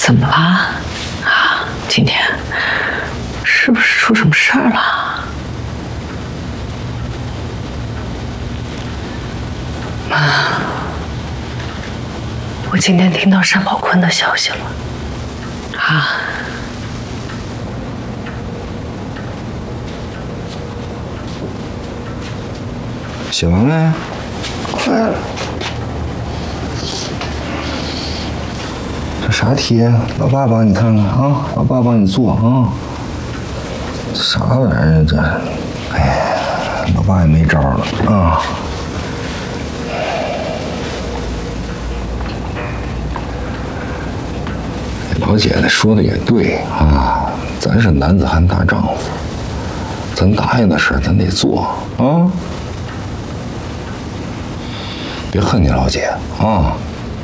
怎么了？啊，今天是不是出什么事儿了？妈，我今天听到单宝坤的消息了。啊， 写完没？快了。这啥题？老爸帮你看看啊，老爸帮你做啊。啥玩意儿这？哎呀，老爸也没招了啊。老姐姐说的也对啊，咱是男子汉大丈夫，咱答应的事咱得做啊。别恨你老姐啊。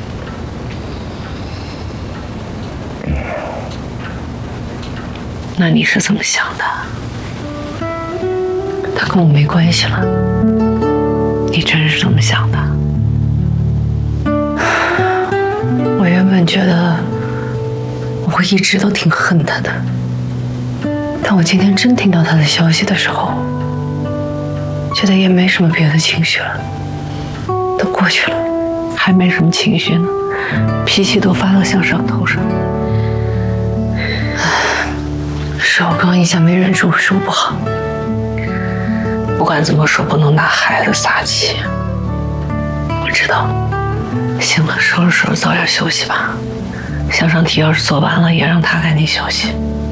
那你是怎么想的？他跟我没关系了，你真是这么想的？我原本觉得我会一直都挺恨他的，但我今天真听到他的消息的时候，觉得也没什么别的情绪了，都过去了，还没什么情绪呢，脾气都发到像上头上。是我刚一下没忍住，是我不好。不管怎么说，不能拿孩子撒气。我知道。行了，收拾收拾，早点休息吧。向上题要是做完了，也让他赶紧休息。